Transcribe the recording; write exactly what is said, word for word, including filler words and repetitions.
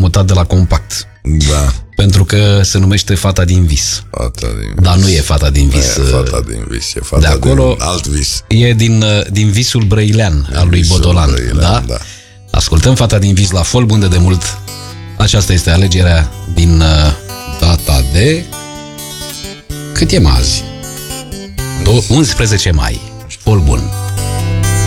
mutat de la Compact. Da. Pentru că se numește Fata din vis. Fata din Dar nu e Fata din vis. Nu e Fata din vis, e Fata de acolo, din alt vis. E din, din visul brăilean din al lui Bodolan. Brăilean, da? Da. Ascultăm Fata din vis la Folb, unde de mult. Aceasta este alegerea din data de... Cât e mai azi? unsprezece mai. Folb bun.